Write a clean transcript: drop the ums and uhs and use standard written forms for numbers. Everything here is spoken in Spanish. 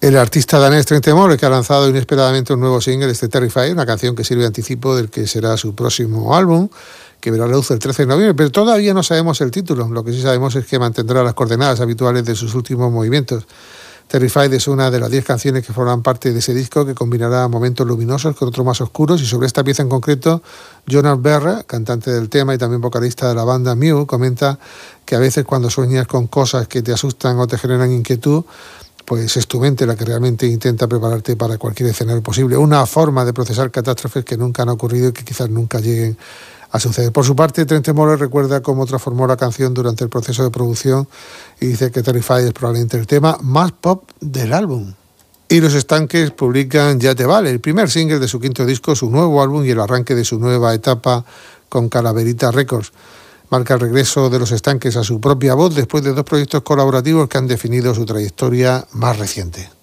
El artista danés Trent Reznor, que ha lanzado inesperadamente un nuevo single, Terrify, una canción que sirve de anticipo del que será su próximo álbum, que verá la luz el 13 de noviembre, pero todavía no sabemos el título. Lo que sí sabemos es que mantendrá las coordenadas habituales de sus últimos movimientos. Terrified es una de las 10 canciones que forman parte de ese disco, que combinará momentos luminosos con otros más oscuros, y sobre esta pieza en concreto, Jonas Berra, cantante del tema y también vocalista de la banda Mew, comenta que a veces cuando sueñas con cosas que te asustan o te generan inquietud, pues es tu mente la que realmente intenta prepararte para cualquier escenario posible. Una forma de procesar catástrofes que nunca han ocurrido y que quizás nunca lleguen a suceder. Por su parte, Trent Reznor recuerda cómo transformó la canción durante el proceso de producción y dice que Terrified es probablemente el tema más pop del álbum. Y Los Estanques publican Ya te vale, el primer single de su quinto disco, su nuevo álbum y el arranque de su nueva etapa con Calaverita Records. Marca el regreso de Los Estanques a su propia voz después de 2 proyectos colaborativos que han definido su trayectoria más reciente.